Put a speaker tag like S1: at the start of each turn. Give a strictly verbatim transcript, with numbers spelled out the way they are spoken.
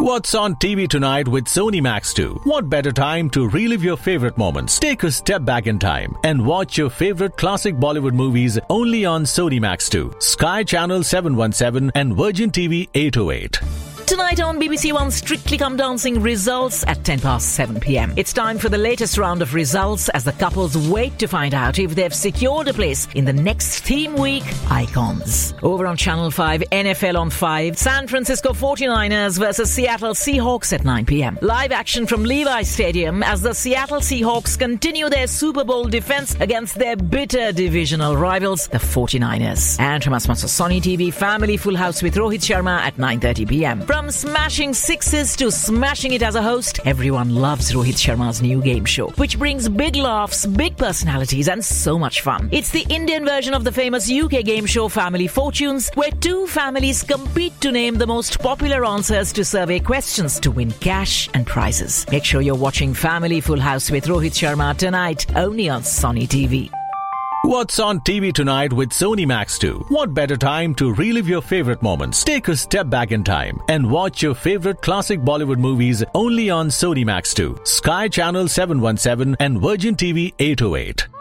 S1: What's on T V tonight with Sony Max two? What better time to relive your favorite moments? Take a step back in time and watch your favorite classic Bollywood movies only on Sony Max two, Sky Channel seven one seven and Virgin T V eight oh eight.
S2: Tonight on B B C One Strictly Come Dancing results at ten past seven p.m. It's time for the latest round of results as the couples wait to find out if they've secured a place in the next theme week Icons. Over on Channel five, N F L on five, San Francisco forty-niners versus Seattle Seahawks at nine p.m. Live action from Levi Stadium as the Seattle Seahawks continue their Super Bowl defense against their bitter divisional rivals, the forty-niners. And from us, Sony T V Family Full House with Rohit Sharma at nine thirty p.m. From smashing sixes to smashing it as a host, everyone loves Rohit Sharma's new game show, which brings big laughs, big personalities and so much fun. It's the Indian version of the famous U K game show Family Fortunes, where two families compete to name the most popular answers to survey questions to win cash and prizes. Make sure you're watching Family Full House with Rohit Sharma tonight, only on Sony T V.
S1: What's on T V tonight with Sony Max two? What better time to relive your favorite moments? Take a step back in time and watch your favorite classic Bollywood movies only on Sony Max two, Sky Channel seven one seven and Virgin T V eight oh eight.